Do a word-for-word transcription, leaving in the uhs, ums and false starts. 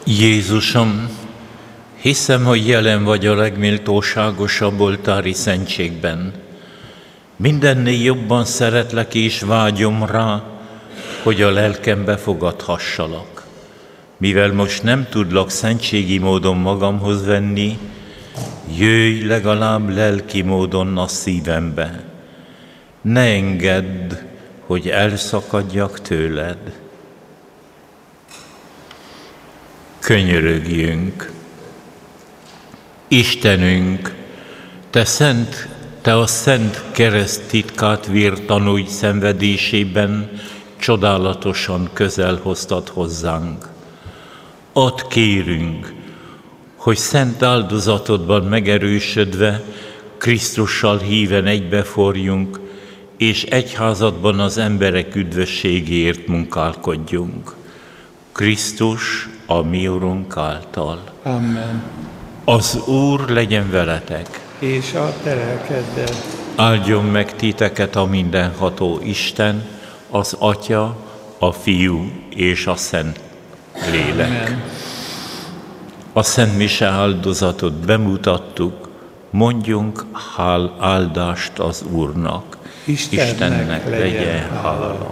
Jézusom, hiszem, hogy jelen vagy a legméltóságosabb oltári szentségben. Mindennél jobban szeretlek és vágyom rá, hogy a lelkembe fogadhassalak. Mivel most nem tudlak szentségi módon magamhoz venni, jöjj legalább lelki módon a szívembe. Ne engedd, hogy elszakadjak tőled. Könyörögjünk! Istenünk, Te szent, Te a szent kereszt titkát vértanúi szenvedésében csodálatosan közel hoztad hozzánk. Add kérünk, hogy szent áldozatodban megerősödve, Krisztussal híven egybeforjunk, és egyházadban az emberek üdvösségéért munkálkodjunk. Krisztus, a mi Urunk által. Amen. Az Úr legyen veletek. És a te lelkeddel. Áldjon meg titeket a mindenható Isten, az Atya, a Fiú és a Szent Lélek. Amen. A Szent Mise áldozatot bemutattuk, mondjunk hál áldást az Úrnak. Istennek, Istennek legyen legyen hála.